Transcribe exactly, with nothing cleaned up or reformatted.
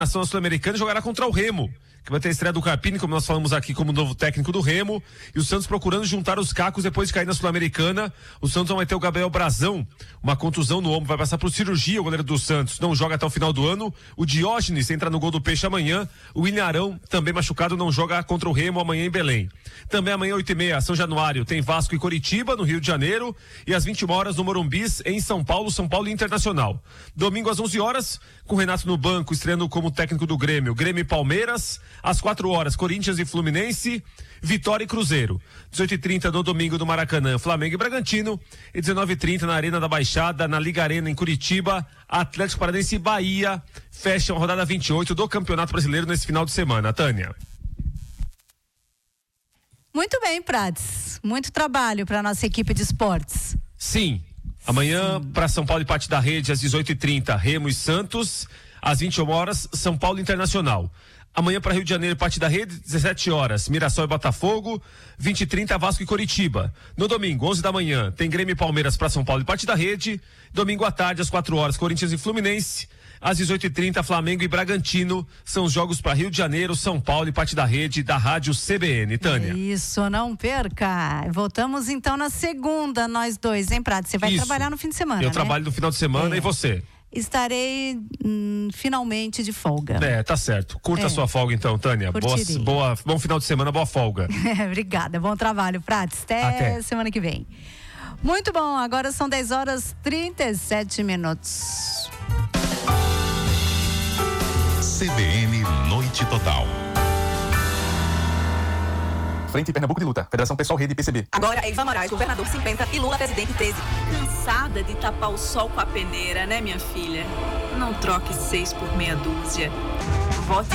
nação sul-americana jogará contra o Remo, que vai ter a estreia do Carpini, como nós falamos aqui, como novo técnico do Remo, e o Santos procurando juntar os cacos depois de cair na Sul-Americana. O Santos vai ter o Gabriel Brazão, uma contusão no ombro, vai passar por cirurgia. O goleiro do Santos não joga até o final do ano. O Diógenes entra no gol do Peixe amanhã. O William Arão, também machucado, não joga contra o Remo amanhã em Belém. Também amanhã, oito e meia, São Januário, tem Vasco e Coritiba, no Rio de Janeiro, e às vinte e uma horas no Morumbis, em São Paulo, São Paulo Internacional. Domingo às onze horas, com o Renato no banco, estreando como técnico do Grêmio, Grêmio e Palmeiras. Às quatro horas, Corinthians e Fluminense, Vitória e Cruzeiro. dezoito e trinta no domingo do Maracanã, Flamengo e Bragantino. E dezenove e trinta na Arena da Baixada, na Liga Arena em Curitiba, Atlético Paranaense e Bahia fecham a rodada vinte e oito do Campeonato Brasileiro nesse final de semana. Tânia. Muito bem, Prades. Muito trabalho para nossa equipe de esportes. Sim. Amanhã, para São Paulo e Parte da Rede, às dezoito e trinta, Remo e Santos. Às vinte e uma horas, São Paulo Internacional. Amanhã para Rio de Janeiro, Parte da Rede, dezessete horas, Mirassol e Botafogo, vinte e trinta, Vasco e Coritiba. No domingo, onze da manhã, tem Grêmio e Palmeiras para São Paulo e Parte da Rede. Domingo à tarde, às quatro horas, Corinthians e Fluminense. Às dezoito e trinta, Flamengo e Bragantino. São os jogos para Rio de Janeiro, São Paulo e Parte da Rede da Rádio C B N. Tânia. Isso, não perca. Voltamos então na segunda, nós dois, hein, Prado? Você vai Isso. trabalhar no fim de semana, Eu né? trabalho no final de semana, É. e você? Estarei hum, finalmente de folga. É, tá certo. Curta É. a sua folga então, Tânia. Boa, Curtirei. boa, bom final de semana, boa folga. Obrigada, bom trabalho, Prats. Até, Até semana que vem. Muito bom, agora são dez horas e trinta e sete minutos. C B N Noite Total. Frente Pernambuco de Luta, Federação Pessoal Rede P C B. Agora é Ivan Moraes, governador cinquenta e Lula, presidente treze. Cansada de tapar o sol com a peneira, né, minha filha? Não troque seis por meia dúzia. Vote